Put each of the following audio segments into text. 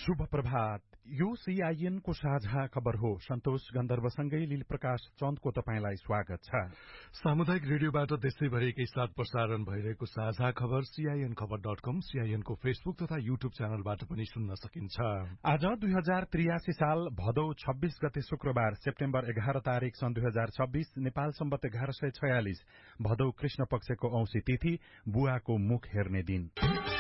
शुभ प्रभात। यो सीआईएन को साझा खबर हो। सन्तोष गन्धर्वसँगै लील प्रकाश चन्दको तपाईंलाई स्वागत छ। सामुदायिक रेडियोबाट देशैभरि एकैसाथ प्रसारण भइरहेको साझा खबर सीआईएन खबर.com, सीआईएन को फेसबुक तथा युट्युब च्यानलबाट पनि सुन्न सकिन्छ। आज 2083 साल भदौ 26 गते शुक्रबार, सेप्टेम्बर 11 तारिक सन् 2026, नेपाल सम्वत 1146 भदौ कृष्ण पक्षको औंसी तिथि, बुवाको मुख हेर्ने दिन।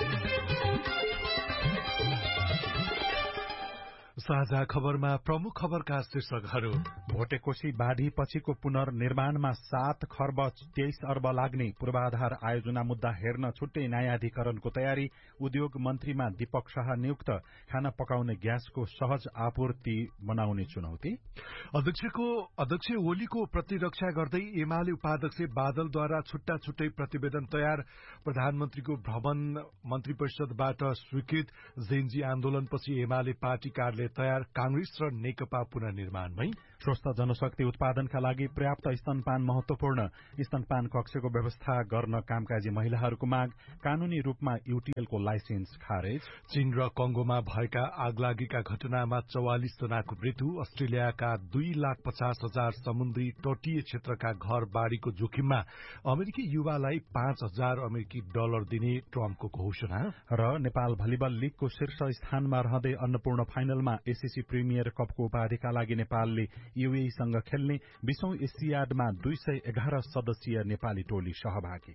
साझा खबरमा प्रमुख खबरका शीर्षकहरू। भोटेकोशी बाढ़ी पछिको पुनर्निर्माणमा 7 खर्ब 23 अर्ब लाग्ने पूर्वाधार आयोजना मुद्दा हेर्न छुट्टै न्यायाधिकरणको तयारी। उद्योग मन्त्रीमा दीपक शाह नियुक्त। खाना पकाउने ग्यासको सहज आपूर्ति बनाउने चुनौती। अध्यक्ष ओलीको प्रतिरक्षा गर्दै एमाले उपाध्यक्ष बादलद्वारा छुट्टा छुट्टै प्रतिवेदन तयार। प्रधानमन्त्रीको भ्रमण मन्त्री परिषदबाट स्वीकृत। जेनजी आन्दोलनपछि एमाले पार्टी कार्यालय तयार। कांग्रेस र नेकपा पुनर्निर्माणमै। स्वस्थ जनशक्ति उत्पादनका लागि पर्याप्त स्तनपान महत्वपूर्ण। स्तनपान कक्षको व्यवस्था गर्न कामकाजी महिलाहरूको माग। कानूनी रूपमा यूटीएलको लाइसेन्स खारेज। चीन र कंगोमा भएका आगलागीका घटनामा 44 जनाको मृत्यु। अस्ट्रेलियाका 2,50,000 समुद्री तटीय क्षेत्रका घर बाढ़ीको जोखिममा। अमेरिकी युवालाई $5,000 दिने ट्रम्पको घोषणा। र नेपाल भलिबल लीगको शीर्ष स्थानमा रहँदै अन्नपूर्ण फाइनलमा एसीसी प्रिमियर कपको उपाधिका लागि नेपालले यूएईसँग खेल्ने। 20औं एसियाडमा 211 सदस्यीय नेपाली टोली सहभागी।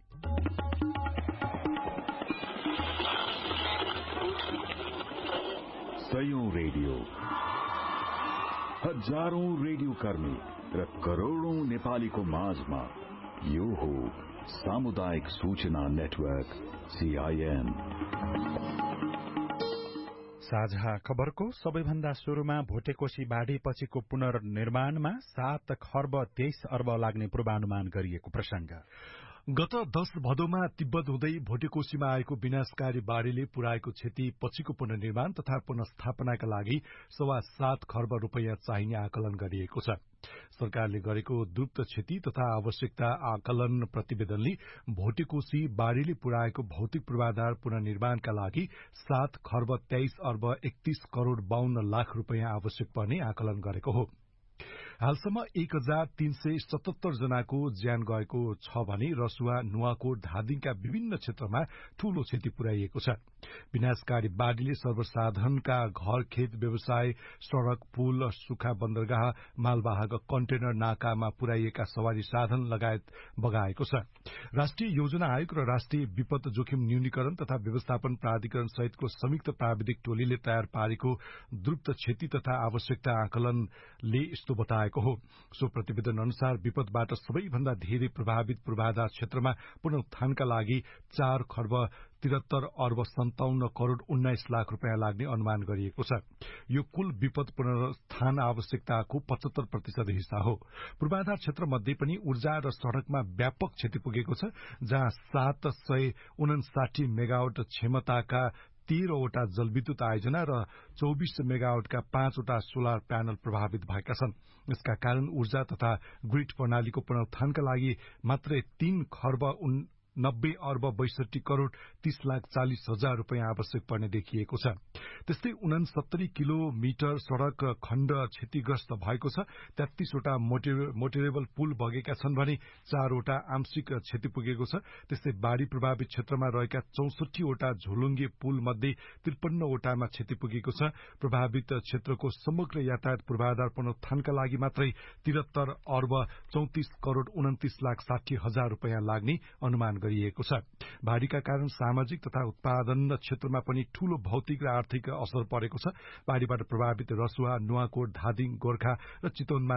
सयौं रेडियो, हजारौं रेडियो कर्मी र करोड़ौं नेपालीको माझमा यो हो सामुदायिक सूचना नेटवर्क सीआईएन। साझा खबरको सबैभन्दा शुरूमा भोटेकोशी बाढ़ी पछिको पुनर्निर्माणमा 7 खर्ब 23 अर्ब लाग्ने पूर्वानुमान गरिएको प्रसंग। गत 10 भदौमा तिब्बत हुँदै भोटेकोशीमा आएको विनाशकारी बाढ़ीले पुर्याएको क्षति पछिको पुनर्निर्माण तथा पुनर्स्थापनाका लागि 7.25 खर्ब रूपियाँ चाहिने आकलन गरिएको छ। सरकारले गरेको द्रुत क्षति तथा आवश्यकता आकलन प्रतिवेदनले भोटेकोशी बाढ़ीले पुर्याएको भौतिक पूर्वाधार पुनर्निर्माणका लागि 7 खर्ब 23 अर्ब 31 करोड़ 52 लाख रूपियाँ आवश्यक पर्ने आकलन गरेको हो। हालसम्म 1,377 जनाको ज्यान गएको छ भने रसुवा, नुवाकोट, धादिङका विभिन्न क्षेत्रमा ठूलो क्षति पुर्याइएको छ। विनाशकारी बाढ़ीले सर्वसाधारणका घर, खेत, व्यवसाय, सड़क, पुल, सुखा बन्दरगाह, मालवाहक कन्टेनर नाकामा पुर्याइएका सवारी साधन लगायत बगाएको छ। राष्ट्रिय योजना आयोग र राष्ट्रिय विपद जोखिम न्यूनीकरण तथा व्यवस्थापन प्राधिकरण सहितको संयुक्त प्राविधिक टोलीले तयार पारेको द्रुत क्षति तथा आवश्यकता आकलनले यस्तो बताएको हो। सो प्रतिवेदन अनुसार विपदबाट सबैभन्दा धेरै प्रभावित पूर्वाधार क्षेत्रमा पुनरुत्थानका लागि 4 खर्ब 73 अर्ब 57 करोड़ 19 लाख रूपियाँ लाग्ने अनुमान गरिएको छ। यो कुल विपद पुनरुत्थान आवश्यकताको 75% हिस्सा हो। पूर्वाधार क्षेत्र मध्ये पनि ऊर्जा र सड़कमा व्यापक क्षति पुगेको छ, जहाँ 759 मेगावाट क्षमताका 13वटा जलविद्युत आयोजना र 24 मेगावाटका 5वटा सोलर प्यानल प्रभावित भएका छन्। यसका कारण ऊर्जा तथा ग्रिड प्रणालीको पुनरुत्थानका लागि मात्रै 3 खर्ब 90 अर्ब 62 करोड़ 30 लाख 40 हजार रूपियाँ आवश्यक पर्ने देखिएको छ। त्यस्तै 69 किलोमिटर सड़क खण्ड क्षतिग्रस्त भएको छ। 33वटा मोटरेबल पुल बगेका छन् भने 4वटा आंशिक क्षति पुगेको छ। त्यस्तै बाढ़ी प्रभावित क्षेत्रमा रहेका 64वटा झोलुङ्गे पुल मध्ये 53वटामा क्षति पुगेको छ। प्रभावित क्षेत्रको समग्र यातायात पूर्वाधार पुनरुत्थानका लागि मात्रै 73 अर्ब 34 करोड़ 29 लाख 60 हजार रूपियाँ लाग्ने अनुमान गरिएको छ। बाढ़ीका कारण सामाजिक तथा उत्पादन क्षेत्रमा पनि ठूलो भौतिक र आर्थिक असर परेको छ। बाढ़ीबाट प्रभावित रसुवा, नुवाकोट, धादिङ, गोर्खा र चितवनमा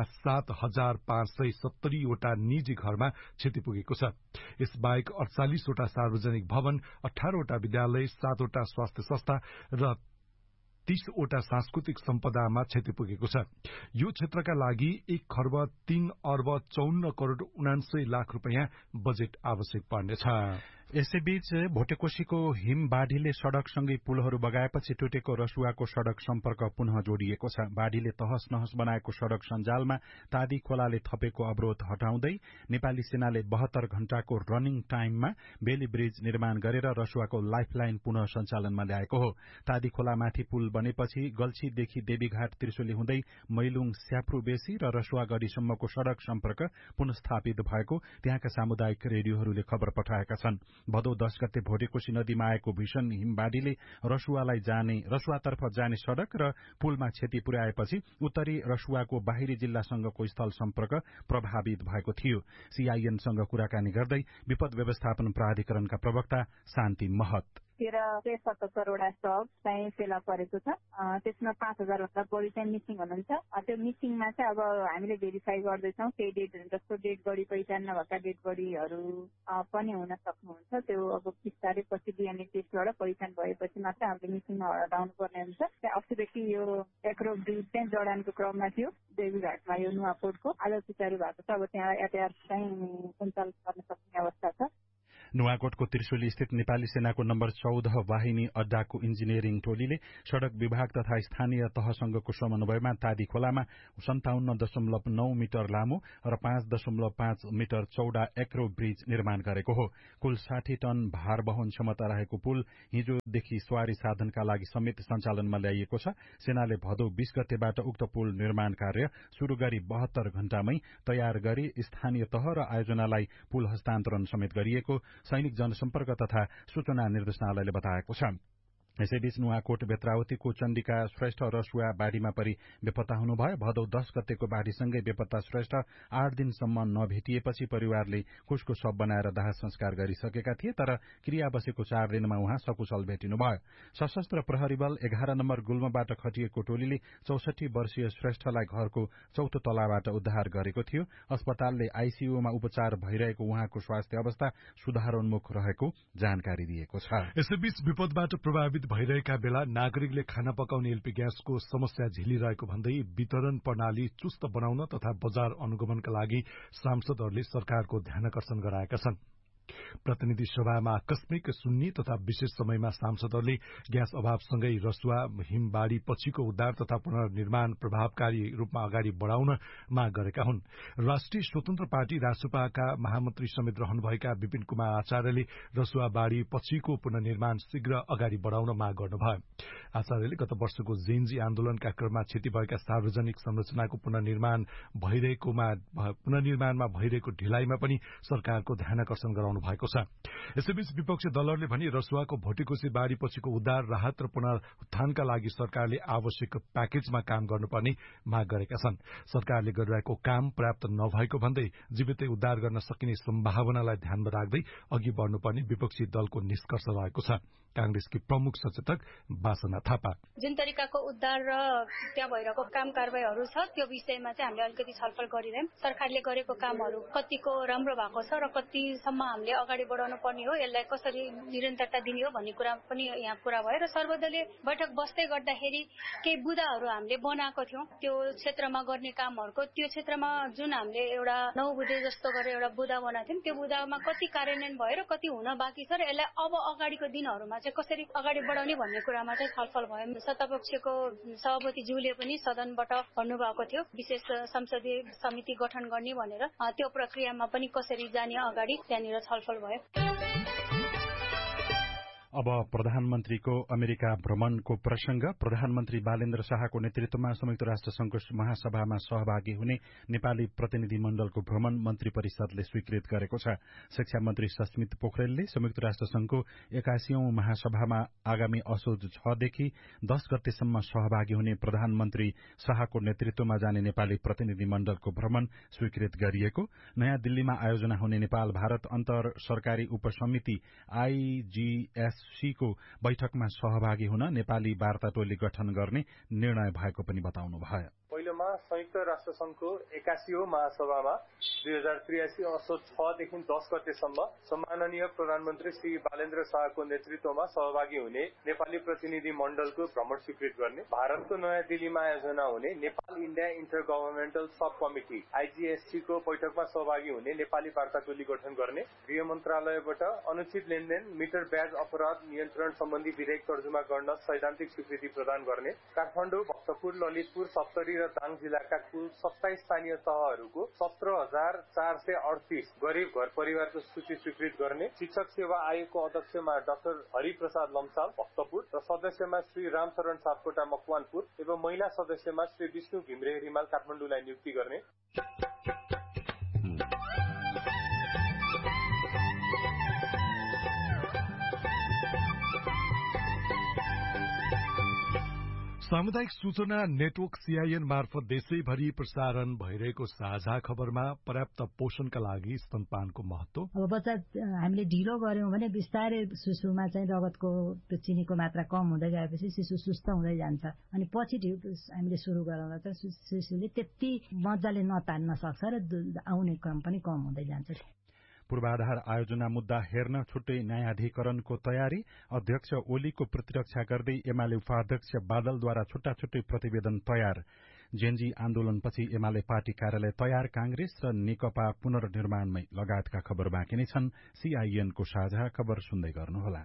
7,570 वटा निजी घरमा क्षति पुगेको छ। यसबाहेक 48वटा सार्वजनिक भवन, 18वटा विद्यालय, 7वटा स्वास्थ्य संस्था र 30वटा सांस्कृतिक सम्पदामा क्षति पुगेको छ। यो क्षेत्रका लागि 1 खर्ब 3 अर्ब 54 करोड़ 79 लाख रूपियाँ बजेट आवश्यक पर्नेछ। यसैबीच भोटेकोशीको हिम बाढीले सड़कसँगै पुलहरू बगाएपछि टुटेको रसुवाको सड़क सम्पर्क पुनः जोडिएको छ। बाढीले तहस नहस बनाएको सड़क सञ्जालमा तादी खोलाले थपेको अवरोध हटाउँदै नेपाली सेनाले 72 घण्टाको रनिङ टाइममा बेली ब्रिज निर्माण गरेर रसुवाको लाइफलाइन पुनः सञ्चालनमा ल्याएको हो। तादी खोलामाथि पुल बनेपछि गल्छीदेखि देवीघाट त्रिशुली हुँदै मैलुङ स्याफ्रू बेसी र रसुवा गढीसम्मको सड़क सम्पर्क पुनस्थापित भएको त्यहाँका सामुदायिक रेडियोहरूले खबर पठाएका छन्। भदौ 10 गते भोटेकोशी नदीमा आएको भीषण हिमबाढीले रसुवातर्फ जाने सड़क र पुलमा क्षति पुर्याएपछि उत्तरी रसुवाको बाहिरी जिल्लासँगको स्थल सम्पर्क प्रभावित भएको थियो। सीआईएनसँग कुराकानी गर्दै विपद व्यवस्थापन प्राधिकरणका प्रवक्ता शान्ति महत 1377 वटा सब चाहिँ फेला परेको छ। त्यसमा 5000 भन्दा बढी चाहिँ मिसिङ हुनुहुन्छ। त्यो मिसिङमा चाहिँ अब हामीले भेरिफाई गर्दैछौँ केही डेट जस्तो डेड बडी पहिचान नभएका डेड बडीहरू पनि हुन सक्नुहुन्छ। त्यो अब बिस्तारै पछि डिएनए टेस्टबाट पहिचान भएपछि मात्र हामीले मिसिङमा हटाउनु पर्ने हुन्छ। अस्तिदेखि यो एग्रो ब्रिज चाहिँ जडानको क्रममा थियो देवीघाटमा यो नुवाकोटको आज सुचारू भएको छ। अब त्यहाँ यातायात चाहिँ सञ्चालन गर्न सक्ने अवस्था छ। नुवाकोटको त्रिशुली स्थित नेपाली सेनाको नम्बर 14 वाहिनी अड्डाको इन्जिनियरिङ टोलीले सड़क विभाग तथा स्थानीय तहसँगको समन्वयमा तादी खोलामा 57.9 मिटर लामो र 5.5 मिटर चौडा एक्रो ब्रिज निर्माण गरेको हो। कुल 60 टन भार वहन क्षमता रहेको पुल हिजोदेखि सवारी साधनका लागि समेत सञ्चालनमा ल्याइएको छ। सेनाले भदौ 20 गतेबाट उक्त पुल निर्माण कार्य शुरू गरी 72 घण्टामै तयार गरी स्थानीय तह र आयोजनालाई पुल हस्तान्तरण समेत गरिएको सैनिक जनसम्पर्क तथा सूचना निर्देशनालयले बताएको छ। यसैबीच नुवाकोट बेत्रावतीको चण्डिका श्रेष्ठ रसुवा बाढीमा परि बेपत्ता हुनुभयो। भदौ 10 गतेको बाढीसँगै बेपत्ता श्रेष्ठ 8 दिनसम्म नभेटिएपछि परिवारले कुशको शव बनाएर दाह संस्कार गरिसकेका थिए, तर क्रिया बसेको 4 दिनमा उहाँ सकुशल भेटिनुभयो। सशस्त्र प्रहरी बल 11 नम्बर गुल्मबाट खटिएको टोलीले 64 वर्षीय श्रेष्ठलाई घरको चौथो तलाबाट उद्धार गरेको थियो। अस्पतालले आईसीयूमा उपचार भइरहेको उहाँको स्वास्थ्य अवस्था सुधारोन्मुख रहेको जानकारी दिएको छ। यसैबीच विपदबाट प्रभावित भइरहेका बेला नागरिकले खाना पकाउने एलपी ग्यासको समस्या झेलिरहेको भन्दै वितरण प्रणाली चुस्त बनाउन तथा बजार अनुगमनका लागि सांसदहरूले सरकारको ध्यानाकर्षण गराएका छन्। प्रतिनिधि सभामा आकस्मिक सुन्नी तथा विशेष समयमा सांसदहरूले ग्यास अभावसँगै रसुवा हिमबाढ़ी पछिको उद्धार तथा पुनर्निर्माण प्रभावकारी रूपमा अगाडि बढ़ाउन माग गरेका हुन्। राष्ट्रिय स्वतन्त्र पार्टी रासुपाका महामन्त्री समेत रहनुभएका विपिन कुमार आचार्यले रसुवा बाढ़ी पछिको पुनर्निर्माण शीघ्र अगाडि बढ़ाउन माग गर्नुभयो। आचार्यले गत वर्षको जेनजी आन्दोलनका क्रममा क्षति भएका सार्वजनिक संरचनाको पुनर्निर्माणमा भइरहेको ढिलाइमा पनि सरकारको ध्यानाकर्षण गराउनु भएको छ। यसैबीच विपक्षी दलहरूले भने रसुवाको भोटेकोशी बाढ़ी पछिको उद्धार राहत र पुनरुत्थानका लागि सरकारले आवश्यक प्याकेजमा काम गर्नुपर्ने माग गरेका छन्। सरकारले गरिरहेको काम पर्याप्त नभएको भन्दै जीवितै उद्धार गर्न सकिने सम्भावनालाई ध्यानमा राख्दै अघि बढ़नुपर्ने विपक्षी दलको निष्कर्ष रहेको छ। कांग्रेसकी प्रमुख सचेतक वासना थापा जुन तरिकाको उद्धार र त्यहाँ भइरहेको काम कारबाहीहरू छ त्यो विषयमा चाहिँ हामीले अलिकति छलफल गरिरहेम। सरकारले गरेको कामहरू कतिको राम्रो भएको छ र कतिसम्म हामीले अगाडि बढाउनु पर्ने हो, यसलाई कसरी निरन्तरता दिने हो भन्ने कुरा पनि यहाँ कुरा भयो। र सर्वदलीय बैठक बस्दै गर्दाखेरि केही बुदाहरू हामीले बनाएको थियौं त्यो क्षेत्रमा गर्ने कामहरूको। त्यो क्षेत्रमा जुन हामीले एउटा 9 बुधे जस्तो गरेर एउटा बुदा बनाएको थियौं, त्यो बुदामा कति कार्यान्वयन भयो र कति हुन बाँकी छ र यसलाई अब अगाडिको दिनहरूमा चाहिँ कसरी अगाडि बढाउने भन्ने कुरामा चाहिँ छलफल भयो। सत्तापक्षको सभापतिज्यूले पनि सदनबाट भन्नुभएको थियो विशेष संसदीय समिति गठन गर्ने भनेर। त्यो प्रक्रियामा पनि कसरी जाने अगाडि त्यहाँनिर छलफल भयो। अब प्रधानमन्त्रीको अमेरिका भ्रमणको प्रसंग। प्रधानमन्त्री बालेन्द्र शाहको नेतृत्वमा संयुक्त राष्ट्र संघको महासभामा सहभागी हुने नेपाली प्रतिनिधि मण्डलको भ्रमण मन्त्री परिषदले स्वीकृत गरेको छ। शिक्षा मन्त्री सस्मित पोखरेलले संयुक्त राष्ट्र संघको 81औं महासभामा आगामी असोज 6 देखि 10 गतेसम्म सहभागी हुने प्रधानमन्त्री शाहको नेतृत्वमा जाने नेपाली प्रतिनिधि मण्डलको भ्रमण स्वीकृत गरिएको। नयाँ दिल्लीमा आयोजना हुने नेपाल भारत अन्तर सरकारी उपसमिति IGSC को बैठकमा सहभागी हुन नेपाली वार्ता टोली गठन गर्ने निर्णय भएको पनि बताउनु भयो। पहिलो 2018मा संयुक्त राष्ट्र संघको 81औं महासभामा 2083 असोज 6 देखि 10 गतेसम्म सम्माननीय प्रधानमन्त्री श्री बालेन्द्र शाहको नेतृत्वमा सहभागी हुने नेपाली प्रतिनिधि मण्डलको भ्रमण स्वीकृत गर्ने, भारतको नयाँ दिल्लीमा आयोजना हुने नेपाल इन्डिया इन्टर गभर्नमेन्टल सब कमिटी IGSC को बैठकमा सहभागी हुने नेपाली वार्ता टोली गठन गर्ने, गृह मन्त्रालयबाट अनुचित लेनदेन मिटर ब्याज अपराध नियन्त्रण सम्बन्धी विधेयक तर्जुमा गर्न सैद्धान्तिक स्वीकृति प्रदान गर्ने, काठमाडौँ, भक्तपुर, ललितपुर, सप्तरी र दाङ जिल्लाका कुल 27 स्थानीय तहहरूको 17,438 गरीब घर परिवारको सूची स्वीकृत गर्ने, शिक्षक सेवा आयोगको अध्यक्षमा डाक्टर हरिप्रसाद लम्साल भक्तपुर र सदस्यमा श्री रामचरण सापकोटा मकवानपुर एवं महिला सदस्यमा श्री विष्णु घिम्रे रिमाल काठमाडौँलाई नियुक्ति गर्ने। सामुदायिक सूचना नेटवर्क CIN मार्फत देशैभरि प्रसारण भइरहेको साझा खबरमा पर्याप्त पोषणका लागि स्तनपानको महत्व। अब बच्चा हामीले ढिलो गर्यौं भने बिस्तारै शिशुमा चाहिँ रगतको त्यो चिनीको मात्रा कम हुँदै गएपछि शिशु सुस्त हुँदै जान्छ अनि पछि हामीले सुरु गराउँदा चाहिँ शिशुले त्यति मजाले नतान्न सक्छ र आउने क्रम पनि कम हुँदै जान्छ। पूर्वाधार आयोजना मुद्दा हेर्न छुट्टै न्यायाधिकरणको तयारी, अध्यक्ष ओलीको प्रतिरक्षा गर्दै एमाले उपाध्यक्ष बादलद्वारा छुट्टा छुट्टै प्रतिवेदन तयार। जेनजी आन्दोलनपछि एमाले पार्टी कार्यालय तयार, कांग्रेस र नेकपा पुनर्निर्माणमै लगायतका खबर बाँकी नै छन्। CIN को साझा खबर सुन्दै गर्नुहोला।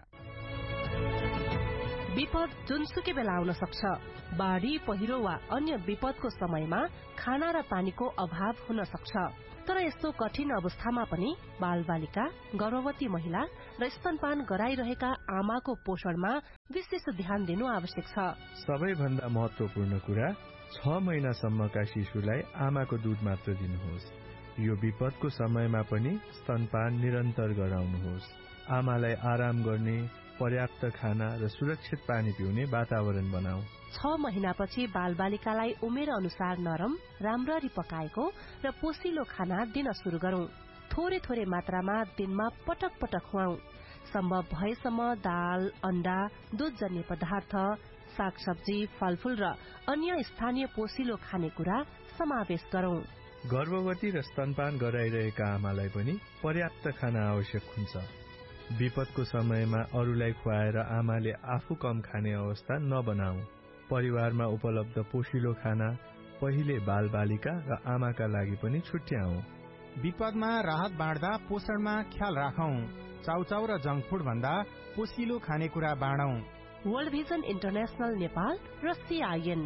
विपद जुनसुकै बेला आउन सक्छ। बाढ़ी, पहिरो वा अन्य विपदको समयमा खाना र पानीको अभाव हुन सक्छ। तर यस्तो कठिन अवस्थामा पनि बालबालिका, गर्भवती महिला र स्तनपान गराइरहेका आमाको पोषणमा विशेष ध्यान दिनु आवश्यक छ। सबैभन्दा महत्वपूर्ण कुरा 6 महिनासम्मका शिशुलाई आमाको दूध मात्र दिनुहोस्। यो विपदको समयमा पनि स्तनपान निरन्तर गराउनुहोस्। आमालाई आराम गर्ने, पर्याप्त खाना र सुरक्षित पानी पिउने वातावरण बनाऊ। 6 महिनापछि बालबालिकालाई उमेर अनुसार नरम, राम्ररी पकाएको र पोसिलो खाना दिन शुरू गरौं। थोरै थोरै मात्रामा दिनमा पटक पटक खुवाऊ। सम्भव भएसम्म दाल, अण्डा, दूधजन्य पदार्थ, सागसब्जी, फलफूल र अन्य स्थानीय पोसिलो खानेकुरा समावेश गरौं। गर्भवती र स्तनपान गराइरहेका आमालाई पनि पर्याप्त खाना आवश्यक हुन्छ। विपदको समयमा अरूलाई खुवाएर आमाले आफू कम खाने अवस्था नबनाऊ। परिवारमा उपलब्ध पोषिलो खाना पहिले बालबालिका र आमाका लागि पनि छुट्याऊ। विपदमा राहत बाँड्दा पोषणमा ख्याल राखौं। चाउचाउ र जंक फूड भन्दा पोषिलो खानेकुरा बाँडौं। वर्ल्ड भिजन इन्टरनेशनल नेपाल र CIN।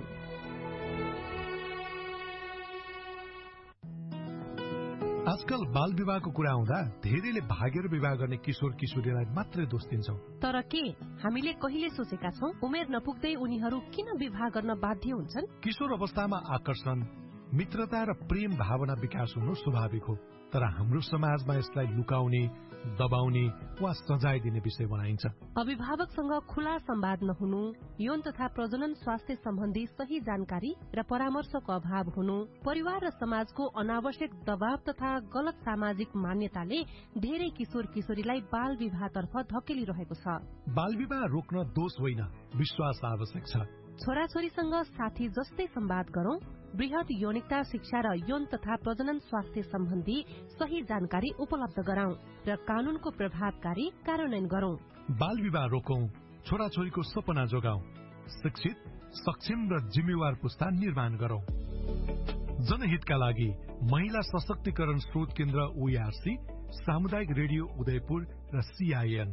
आजकल बाल विवाहको कुरा आउँदा धेरैले भागेर विवाह गर्ने किशोर किशोरीलाई मात्रै दोष दिन्छौं। तर के हामीले कहिले सोचेका छौं उमेर नपुग्दै उनीहरू किन विवाह गर्न बाध्य हुन्छन्? किशोर अवस्थामा आकर्षण, मित्रता र प्रेम भावना विकास हुनु स्वाभाविक हो। तर हाम्रो समाजमा यसलाई लुकाउने, दबाउने वा सजाय दिने विषय बनाइन्छ। अभिभावकसँग खुला संवाद नहुनु, यौन तथा प्रजनन स्वास्थ्य सम्बन्धी सही जानकारी र परामर्शको अभाव हुनु, परिवार र समाजको अनावश्यक दबाव तथा गलत सामाजिक मान्यताले धेरै किशोर किशोरीलाई बाल विवाहतर्फ धकेलिरहेको छ। बाल विवाह रोक्न दोष होइन, विश्वास आवश्यक छ। छोराछोरीसँग साथी जस्तै संवाद गरौं, वृहत यौनिकता शिक्षा र यौन तथा प्रजनन स्वास्थ्य सम्बन्धी सही जानकारी उपलब्ध गराउँ र कानूनको प्रभावकारी कार्यान्वयन गरौं। बाल विवाह रोकौं, छोराछोरीको सपना जोगाउँ, शिक्षित, सक्षम र जिम्मेवार पुस्ता निर्माण गरौं। जनहितका लागि महिला सशक्तिकरण स्रोत केन्द्र OERC, सामुदायिक रेडियो उदयपुर र CIN।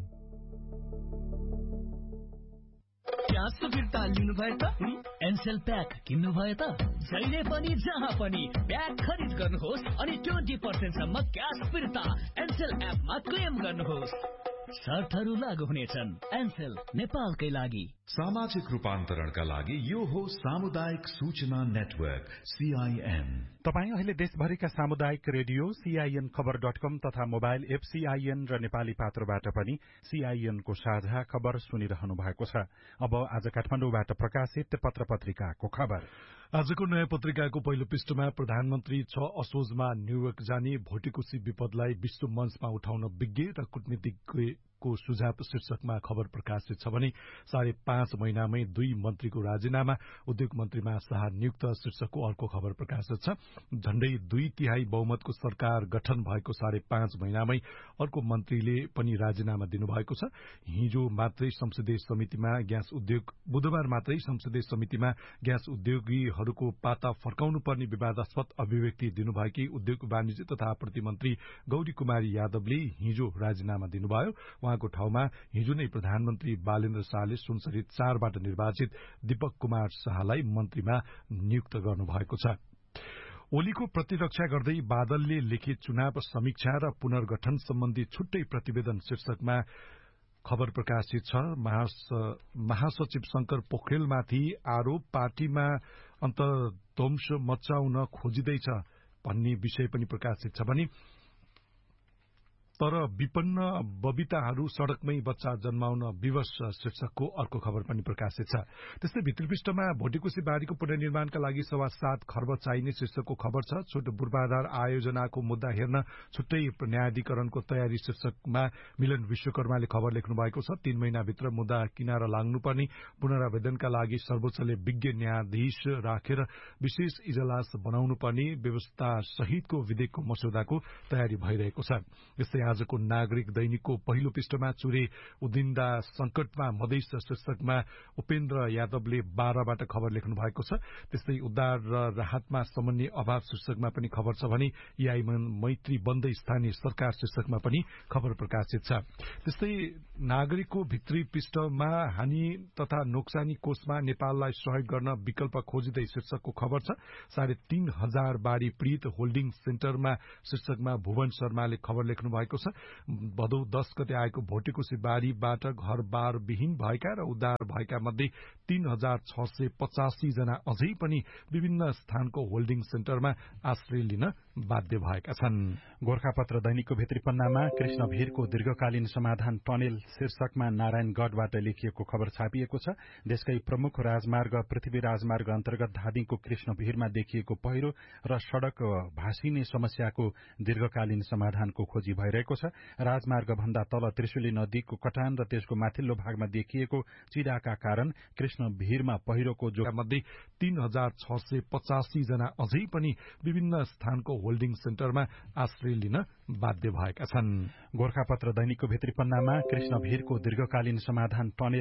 ग्यास फिर्ता लिनु भयो त? एनसेल प्याक किन्नु भयो त? जहिले पनि जहाँ पनि प्याक खरिद गर्नुहोस् अनि 20% सम्म ग्यास फिर्ता एनसेल एपमा क्लेम गर्नुहोस्। शर्तहरू लागू हुनेछन्। एनसेल नेपालकै लागि। सामाजिक रूपान्तरणका लागि यो हो सामुदायिक सूचना नेटवर्क CIN। तपाई अहिले देशभरिका सामुदायिक रेडियो CIN खबर.com तथा मोबाइल एप CIN र नेपाली पात्रबाट पनि CIN को साझा खबर सुनिरहनु भएको छ। अब आज काठमाडौँबाट प्रकाशित पत्र पत्रिकाको खबर। आजको नयाँ पत्रिकाको पहिलो पृष्ठमा प्रधानमन्त्री 6 असोजमा न्यूयोर्क जाने, भोटेकोशी विपदलाई विश्व मञ्चमा उठाउन विज्ञ र कूटनीतिज्ञ को सुझाव शीर्षकमा खबर प्रकाशित छ भने 5.5 महिनामै 2 मन्त्रीको राजीनामा, उद्योग मन्त्रीमा शाह नियुक्त शीर्षकको अर्को खबर प्रकाशित छ। झण्डै 2/3 बहुमतको सरकार गठन भएको 5.5 महिनामै अर्को मन्त्रीले पनि राजीनामा दिनुभएको छ। बुधबार मात्रै संसदीय समितिमा ग्यास उद्योगीहरूको पाता फर्काउनु पर्ने विवादास्पद अभिव्यक्ति दिनुभएकी उद्योग वाणिज्य तथा प्रतिमन्त्री गौरी कुमारी यादवले हिजो राजीनामा दिनुभयो। उहाँको ठाउँमा हिजो नै प्रधानमन्त्री बालेन्द्र शाहले सुनसरी 4बाट निर्वाचित दीपक कुमार शाहलाई मन्त्रीमा नियुक्त गर्नुभएको छ। ओलीको प्रतिरक्षा गर्दै बादलले लिखित चुनाव समीक्षा र पुनर्गठन सम्बन्धी छुट्टै प्रतिवेदन शीर्षकमा खबर प्रकाशित छ। महासचिव शंकर पोखरेलमाथि आरोप पार्टीमा अन्तर्ध्वंस मचाउन खोजिँदैछ भन्ने विषय पनि प्रकाशित छ भने तर विपन्न बबिताहरू सड़कमै बच्चा जन्माउन विवश शीर्षकको अर्को खबर पनि प्रकाशित छ। त्यस्तै भित्रीपृष्ठमा भोटेकोशी बारीको पुनर्निर्माणका लागि 7.25 खर्ब चाहिने शीर्षकको खबर छ। छोटो पूर्वाधार आयोजनाको मुद्दा हेर्न छुट्टै न्यायाधिकरणको तयारी शीर्षकमा मिलन विश्वकर्माले खबर लेख्नु भएको छ। 3 महिनाभित्र मुद्दा किनारा लाग्नुपर्ने पुनरावेदनका लागि सर्वोच्चले विज्ञ न्यायाधीश राखेर विशेष इजलास बनाउनु पर्ने व्यवस्था सहितको विधेयकको मस्यौदाको तयारी भइरहेको छ। यस्तै आजको नागरिक दैनिकको पहिलो पृष्ठमा चुरे उदिन्दा संकटमा मधेस शीर्षकमा उपेन्द्र यादवले 12बाट खबर लेख्नु भएको छ। त्यस्तै उद्धार र राहतमा समन्वय अभाव शीर्षकमा पनि खबर छ भने एआई मैत्री बन्दै स्थानीय सरकार शीर्षकमा पनि खबर प्रकाशित छ। त्यस्तै नागरिकको भित्री पृष्ठमा हानि तथा नोक्सानी कोषमा नेपाललाई सहयोग गर्न विकल्प खोजिँदै शीर्षकको खबर छ। 3,500 बाढ़ी पीड़ित होल्डिङ सेन्टरमा शीर्षकमा भुवन शर्माले खबर लेख्नु भएको छ। भदौ 10 गते आएको भोटेकोशी बाढ़ीबाट घरबार विहीन भएका र उद्धार भएका मध्ये 3,685 जना अझै पनि विभिन्न स्थानको होल्डिङ सेन्टरमा आश्रय लिन बाध्य भएका छन्। गोर्खापत्र दैनिकको भित्री पन्नामा कृष्ण भीरको दीर्घकालीन समाधान टनेल शीर्षकमा नारायणगढ़बाट लेखिएको खबर छापिएको छ। देशकै प्रमुख राजमार्ग पृथ्वी राजमार्ग अन्तर्गत धादिङको कृष्ण भीरमा देखिएको पहिरो र सड़क भासिने समस्याको दीर्घकालीन समाधानको खोजी भइरहेको छ। राजमार्ग भन्दा तल त्रिशुली नदीको कटान र त्यसको माथिल्लो भागमा देखिएको चिराका कारण कृष्ण भीरमा पहिरोको जोखिम मध्ये 3,685 जना अझै पनि विभिन्न स्थानको होल्डिङ सेन्टरमा आश्रय लिन बाध्य भएका छन्। गोर्खापत्र दैनिकको भित्री पन्नामा कृष्ण भीरको दीर्घकालीन समाधान टनेल